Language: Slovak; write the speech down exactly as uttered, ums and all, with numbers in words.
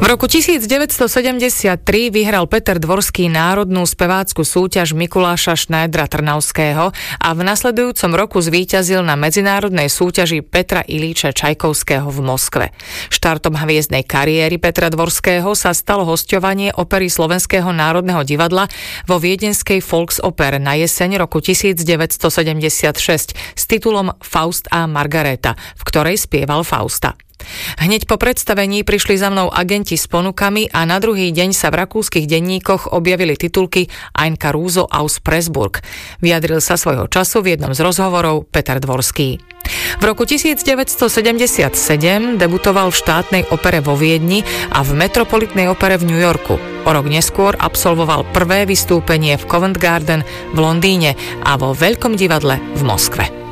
roku devätnásťsedemdesiattri vyhral Peter Dvorský národnú spevácku súťaž Mikuláša Šnajdra Trnavského a v nasledujúcom roku zvíťazil na medzinárodnej súťaži Petra Ilíča Čajkovského v Moskve. Štartom hviezdnej kariéry Petra Dvorského sa stalo hosťovanie opery Slovenského národného divadla vo viedenskej Volksoper na jeseň roku devätnásťsedemdesiatšesť s titulom Faust a Margareta, v ktorej spieval Fausta. Hneď po predstavení prišli za mnou agenti s ponukami a na druhý deň sa v rakúskych denníkoch objavili titulky Ein Caruso aus Pressburg. Vyjadril sa svojho času v jednom z rozhovorov Peter Dvorský. V roku devätnásťsedemdesiatsedem debutoval v štátnej opere vo Viedni a v Metropolitnej opere v New Yorku. O rok neskôr absolvoval prvé vystúpenie v Covent Garden v Londýne a vo Veľkom divadle v Moskve.